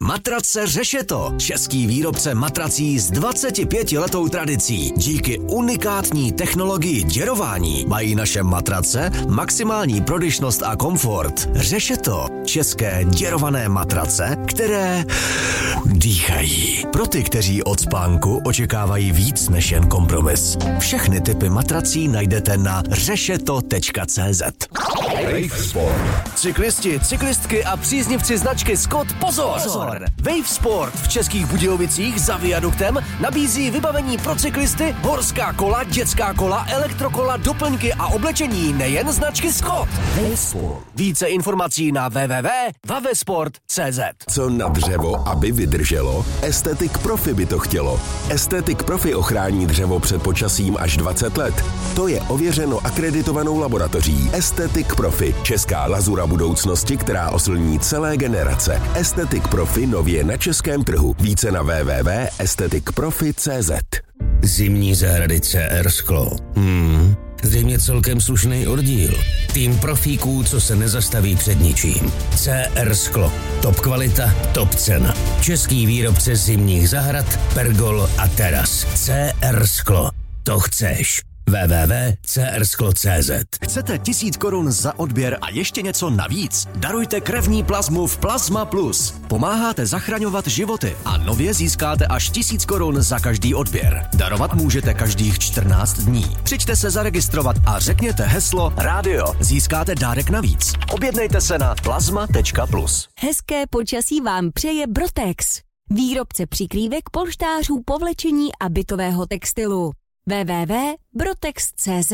Matrace Řešeto, český výrobce matrací s 25letou tradicí. Díky unikátní technologii děrování mají naše matrace maximální prodyšnost a komfort. Řešeto, české děrované matrace, které dýchají. Pro ty, kteří od spánku očekávají víc než jen kompromis. Všechny typy matrací najdete na řešeto.cz. Wave Sport. Cyklisti, cyklistky a příznivci značky Scott, pozor! Wave Sport v Českých Budějovicích za viaduktem nabízí vybavení pro cyklisty, horská kola, dětská kola, elektrokola, doplňky a oblečení nejen značky Scott. Wave Sport. Více informací na www.vavesport.cz. Co na dřevo, aby vydrželo? Aesthetic Profi by to chtělo. Aesthetic Profi ochrání dřevo před počasím až 20 let. To je ověřeno akreditovanou laboratoří Aesthetic Profi, česká lazura budoucnosti, která oslní celé generace. Aesthetic Profi nově na českém trhu. Více na www.aestheticprofi.cz. Zimní zahrady CR Sklo. Zřejmě celkem slušný oddíl. Tým profíků, co se nezastaví před ničím. CR Sklo. Top kvalita, top cena. Český výrobce zimních zahrad, pergol a teras. CR Sklo. To chceš. www.crsklo.cz. Chcete 1000 korun za odběr a ještě něco navíc? Darujte krevní plazmu v Plazma Plus. Pomáháte zachraňovat životy a nově získáte až 1000 korun za každý odběr. Darovat můžete každých 14 dní. Přijďte se zaregistrovat a řekněte heslo rádio. Získáte dárek navíc. Objednejte se na plazma.plus. Hezké počasí vám přeje Brotex. Výrobce přikrývek, polštářů, povlečení a bytového textilu. www.brotex.cz.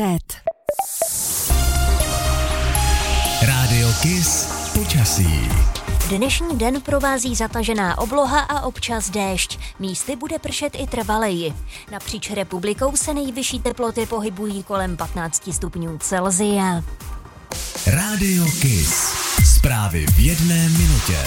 Rádio Kiss počasí. Dnešní den provází zatažená obloha a občas déšť. Místy bude pršet i trvaleji. Napříč republikou se nejvyšší teploty pohybují kolem 15 stupňů Celsia. Rádio Kiss. Zprávy v 1 minutě.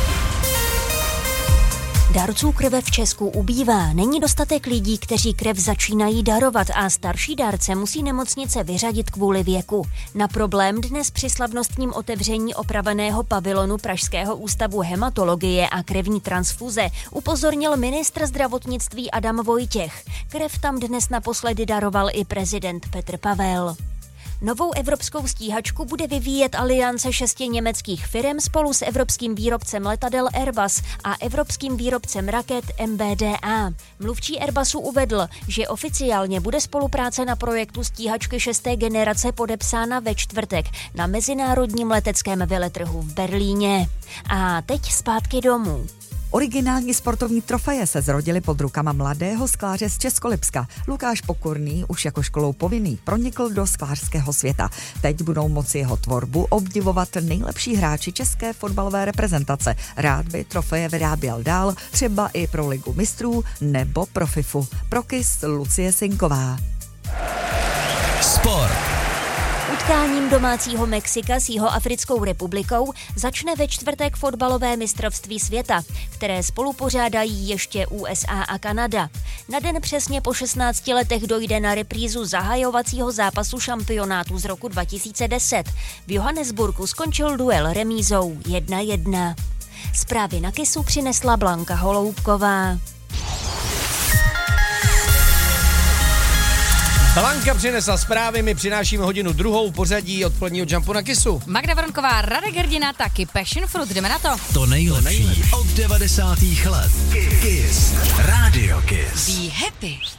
Darců krve v Česku ubývá. Není dostatek lidí, kteří krev začínají darovat a starší dárce musí nemocnice vyřadit kvůli věku. Na problém dnes při slavnostním otevření opraveného pavilonu Pražského ústavu hematologie a krevní transfuze upozornil ministr zdravotnictví Adam Vojtěch. Krev tam dnes naposledy daroval i prezident Petr Pavel. Novou evropskou stíhačku bude vyvíjet aliance 6 německých firem spolu s evropským výrobcem letadel Airbus a evropským výrobcem raket MBDA. Mluvčí Airbusu uvedl, že oficiálně bude spolupráce na projektu stíhačky 6. generace podepsána ve čtvrtek na mezinárodním leteckém veletrhu v Berlíně. A teď zpátky domů. Originální sportovní trofeje se zrodily pod rukama mladého skláře z Českolipska. Lukáš Pokorný už jako školou povinný pronikl do sklářského světa. Teď budou moci jeho tvorbu obdivovat nejlepší hráči české fotbalové reprezentace. Rád by trofeje vyráběl dál, třeba i pro Ligu mistrů nebo pro FIFU. Pro KIS Lucie Sinková. Sport. Utkáním domácího Mexika s Jihoafrickou republikou začne ve čtvrtek fotbalové mistrovství světa, které spolupořádají ještě USA a Kanada. Na den přesně po 16 letech dojde na reprízu zahajovacího zápasu šampionátu z roku 2010. V Johannesburgu skončil duel remízou 1-1. Zprávy na KISu přinesla Blanka Holoubková. Blanka přinesla zprávy, my přinášíme hodinu druhou pořadí odpoledního Jumpu na KISu. Magda Vronková, Radek Hrdina, taky Passion Fruit, jdeme na to. To nejlepší od 90. let. Kiss. Rádio Kiss. Be happy.